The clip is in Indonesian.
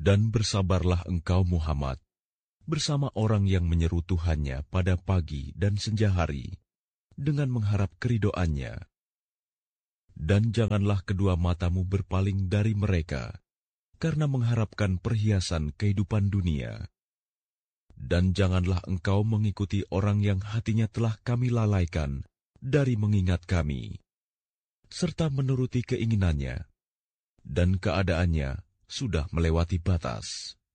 Dan bersabarlah engkau Muhammad bersama orang yang menyeru Tuhannya pada pagi dan senja hari dengan mengharap keridhoannya. Dan janganlah kedua matamu berpaling dari mereka karena mengharapkan perhiasan kehidupan dunia. Dan janganlah engkau mengikuti orang yang hatinya telah kami lalaikan dari mengingat kami, serta menuruti keinginannya, dan keadaannya sudah melewati batas.